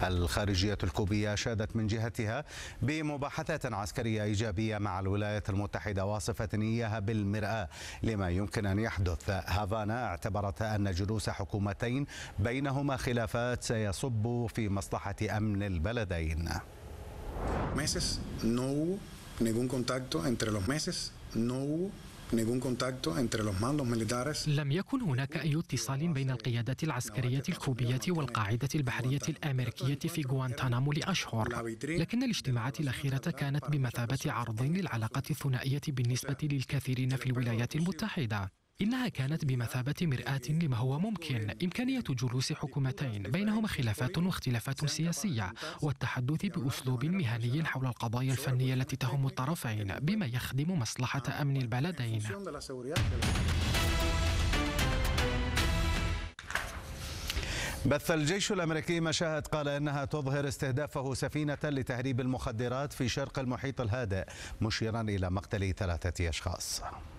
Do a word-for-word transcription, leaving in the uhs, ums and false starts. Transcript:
الخارجية الكوبية أشادت من جهتها بمباحثات عسكرية إيجابية مع الولايات المتحدة، واصفة إياها بالمرآة لما يمكن أن يحدث. هافانا اعتبرت أن جلوس حكومتين بينهما خلافات سيصب في مصلحة أمن البلدين. meses no hubo ningún contacto entre los meses no hubo ningún contacto entre los mandos militares. لم يكن هناك أي اتصال بين القيادات العسكرية الكوبية والقاعدة البحرية الأمريكية في غوانتانامو لأشهر، لكن الاجتماعات الأخيرة كانت بمثابة عرض للعلاقة الثنائية بالنسبة للكثيرين في الولايات المتحدة. إنها كانت بمثابة مرآة لما هو ممكن، إمكانية جلوس حكومتين بينهما خلافات واختلافات سياسية والتحدث بأسلوب مهني حول القضايا الفنية التي تهم الطرفين بما يخدم مصلحة أمن البلدين. بث الجيش الأمريكي مشاهد قال إنها تظهر استهدافه سفينة لتهريب المخدرات في شرق المحيط الهادئ، مشيرا إلى مقتل ثلاثة أشخاص.